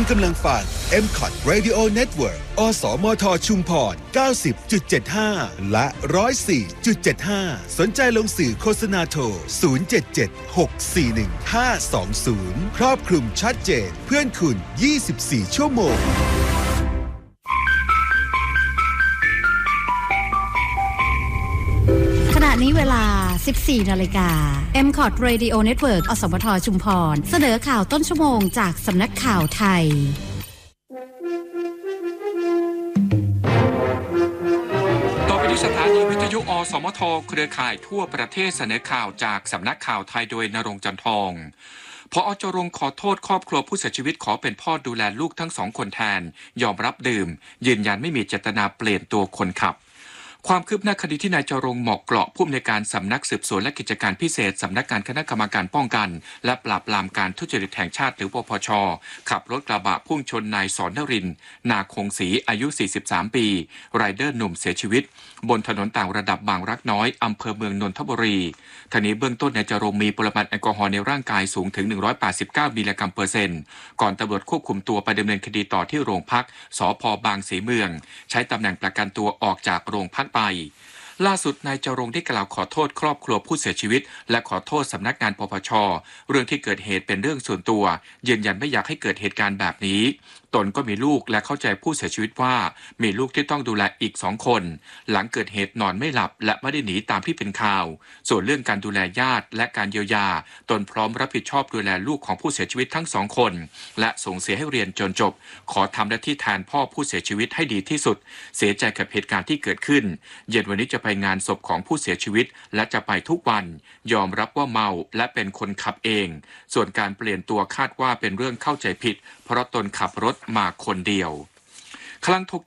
กำลังฟัง MCOT Radio Network อสมทชุมพร 90.75 และ 104.75 สนใจลงสื่อโฆษณาโทร 077-641-520 ครอบคลุมชัดเจนเพื่อนคุณ 24 ชั่วโมงขณะนี้เวลา 14 นาฬิกา MCOT Radio Network อสมทชุมพรเสนอข่าวต้นชั่วโมงจากสำนักข่าวไทยต่อไปที่สถานีวิทยุอสมทเครือข่ายทั่วประเทศเสนอข่าวจากสำนักข่าวไทยโดยณรงค์ จันทองผอ.จรงค์ขอโทษครอบครัวผู้เสียชีวิตขอเป็นพ่อดูแลลูกทั้ง2 คนแทนยอมรับดื่มยืนยันไม่มีเจตนาเปลี่ยนตัวคนขับความคืบหน้าคดีที่นายจรงค์เหมาะเกราะผู้อำนวยการสำนักสืบสวนและกิจการพิเศษสำนักงานคณะกรรมการป้องกันและปราบปรามการทุจริตแห่งชาติหรือปปช.ขับรถกระบะพุ่งชนนายสอนนรินทร์นาคงศรีอายุ43 ปีไรเดอร์หนุ่มเสียชีวิตบนถนนต่างระดับบางรักน้อยอำเภอเมืองนนทบุรีทางนี้เบื้องต้นนายจรงค์มีปริมาณแอลกอฮอล์ในร่างกายสูงถึง189 มิลลิกรัมเปอร์เซ็นต์ก่อนตำรวจควบคุมตัวไปดำเนินคดีต่อที่โรงพักสภ.บางสีเมืองใช้ตำแหน่งประกันตัวออกจากโรงพักไปล่าสุดนายจรงค์ได้กล่าวขอโทษครอบครัวผู้เสียชีวิตและขอโทษสำนักงานปปช.เรื่องที่เกิดเหตุเป็นเรื่องส่วนตัวยืนยันไม่อยากให้เกิดเหตุการณ์แบบนี้ตนก็มีลูกและเข้าใจผู้เสียชีวิตว่ามีลูกที่ต้องดูแลอีก2 คนหลังเกิดเหตุนอนไม่หลับและไม่ได้หนีตามที่เป็นข่าวส่วนเรื่องการดูแลญาติและการเยียวยาตนพร้อมรับผิดชอบดูแลลูกของผู้เสียชีวิตทั้ง2 คนและส่งเสียให้เรียนจนจบขอทำหน้าที่แทนพ่อผู้เสียชีวิตให้ดีที่สุดเสียใจกับเหตุการณ์ที่เกิดขึ้นเย็นวันนี้จะไปงานศพของผู้เสียชีวิตและจะไปทุกวันยอมรับว่าเมาและเป็นคนขับเองส่วนการเปลี่ยนตัวคาดว่าเป็นเรื่องเข้าใจผิดเพราะตนขับรถมาคนเดียวคลังโต